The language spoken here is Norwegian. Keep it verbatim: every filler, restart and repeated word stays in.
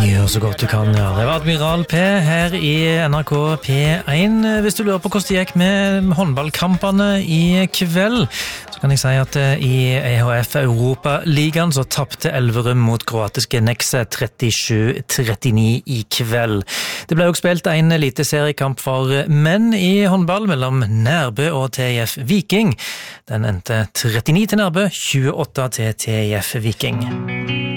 Gjør så godt du kan, ja. Det var Admiral P her i N R K P én. Hvis du lurer på hvordan det gikk med håndballkampene i kveld, så kan jeg si at i E H F Europa-ligaen så tappte Elverum mot kroatiske Nexe trettisju trettini i kveld. Det ble også spilt en lite seriekamp for menn i håndball mellom Nærbø og T I F Viking. Den endte trettini til Nærbø, tjueåtte til T I F Viking.